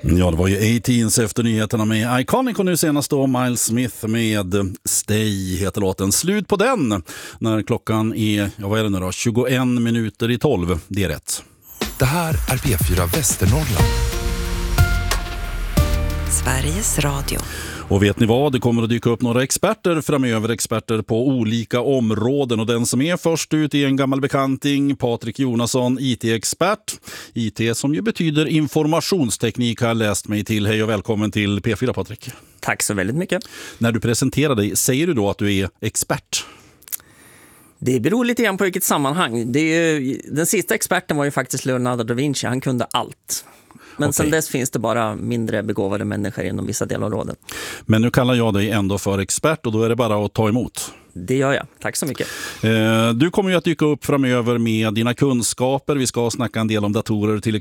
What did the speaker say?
Ja, det var ju 18s efter nyheterna med Iconic och nu senast då Miles Smith med Stay heter låten. Slut på den när klockan är, vad är det nu då, 21 minuter i 12. Det är rätt. Det här är P4 Västernorrland. Sveriges Radio. Och vet ni vad? Det kommer att dyka upp några experter framöver, experter på olika områden. Och den som är först ut är en gammal bekanting, Patrik Jonasson, IT-expert. IT som ju betyder informationsteknik har jag läst mig till. Hej och välkommen till P4, Patrik. Tack så väldigt mycket. När du presenterar dig, säger du då att du är expert? Det beror lite grann på vilket sammanhang. Den sista experten var ju faktiskt Leonardo da Vinci. Han kunde allt. Men sen dess finns det bara mindre begåvade människor inom vissa delområden. Men nu kallar jag dig ändå för expert och då är det bara att ta emot. Det gör jag. Tack så mycket. Du kommer ju att dyka upp framöver med dina kunskaper. Vi ska snacka en del om datorer till